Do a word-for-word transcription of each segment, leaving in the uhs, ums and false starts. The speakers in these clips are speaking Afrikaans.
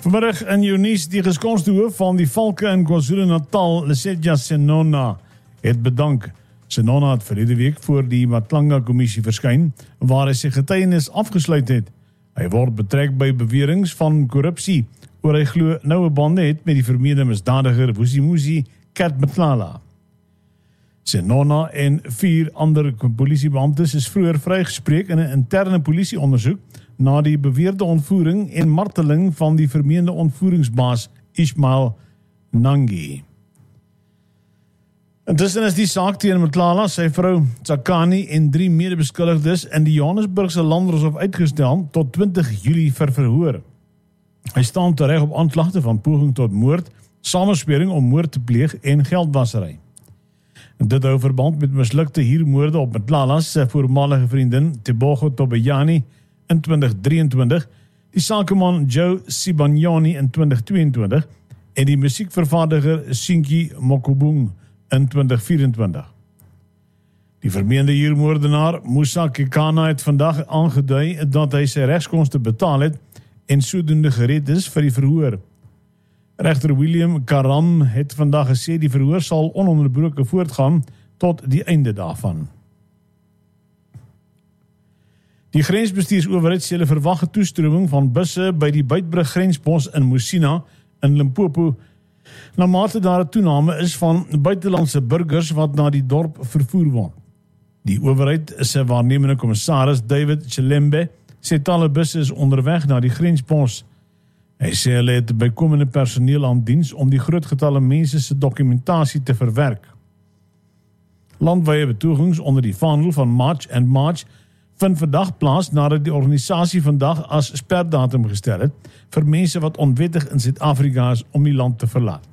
Vanmiddag in jou nuus, die geskonshoof van die Valke in KwaZulu-Natal, Lesetja Senona, het bedank. Senona het verlede week voor die Matlanga-kommissie verskyn, waar hy sy getuienis afgesluit het. Hy word betrek by beweringe van korrupsie, oor hy glo noue bande het met die vermeende misdadiger Vusimuzi Matlala. Senona en vier ander polisiebeamptes is vroeër vrygespreek in 'n interne polisieondersoek na die beweerde ontvoering en marteling van die vermeende ontvoeringsbaas Ismail Nangi. Intussen is die saak teen Matlala, sy vrou Tsakani en drie medebeskuldigdes in die Johannesburgse Landdroshof uitgestel tot twintig Julie vir verhoor. Hy staan tereg op aanklagte van poging tot moord, samenswering om moord te pleeg en geldwasery. Dit hou verband met mislukte huurmoorde op Matlala se voormalige vriendin Tebogo Tobayani in twintig drieëntwintig, die sakeman Joe Sibanyoni in twintig tweeëntwintig en die musiekvervaardiger Sinki Mokobung in twintig vyf-en-twintig. Die vermeende huurmoordenaar Musa Kekana het vandag aangedui dat hy sy regskoste betaal het en sodoende gereed is vir die verhoor. Regter William Karam het vandag gesê die verhoor sal ononderbroke voortgaan tot die einde daarvan. Die grensbestuursowerheid sê hulle verwag 'n toestroming van busse by die Buitbrug grenspos in Musina in Limpopo, na mate daar 'n toename is van buitelandse burgers wat na die dorp vervoer word. Die owerheid se waarnemende kommissaris David Chilembe sê talle busse is onderweg na die grenspos. Hy sê hulle het bykomende personeel aan diens om die groot getalle mense se dokumentasie te verwerk. Landwyse betogings onder die vaandel van March and March vind vandag plaas nadat die organisasie vandag as sperdatum gestel het vir mense wat onwettig in Suid-Afrika is om die land te verlaat.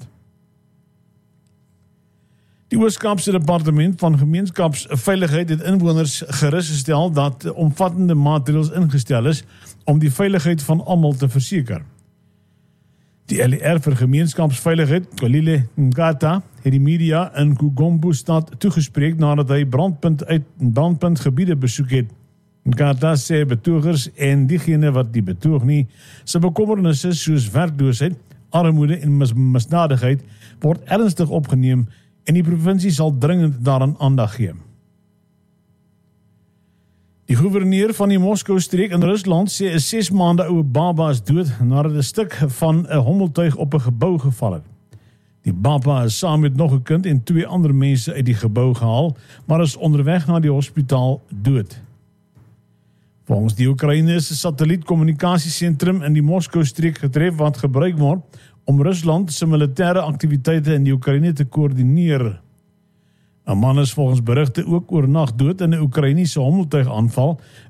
Die Oos-Kaapse Departement van Gemeenskapsveiligheid het inwoners gerusgestel dat omvattende maatreëls ingestel is om die veiligheid van almal te verseker. Die L E R vir Gemeenskapsveiligheid, Kolile Ngata, het die media in Kugombo-stad toegespreek nadat hy brandpunt uit brandpunt gebiede besoek het. Ngata sê betogers en diegene wat die betoog nie, se bekommernisse soos werkloosheid, armoede en mis misdadigheid word ernstig opgeneem en die provinsie sal dringend daaraan aandag gee. Die gouverneur van die Moskou-streek in Rusland sê 'n ses maande oue baba is dood nadat 'n stuk van 'n hommeltuig op 'n gebou geval het. Die baba is saam met nog 'n kind en twee ander mense uit die gebou gehaal, maar is onderweg na die hospitaal dood. Volgens die Oekraïne is 'n satellietkommunikasiesentrum in die Moskou-streek getref wat gebruik word om Rusland se militêre aktiwiteite in die Oekraïne te koördineer. 'n Man is volgens berigte ook oornag dood in 'n Oekraïense hommeltuig aanval